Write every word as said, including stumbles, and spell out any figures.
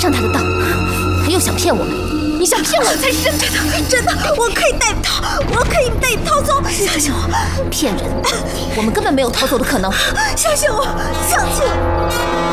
上他的当，他又想骗我们，你想骗我才是真的， 真的，我可以带逃，我可以带逃走，相信我。 骗人，我们根本没有逃走的可能。 相信我，相信我。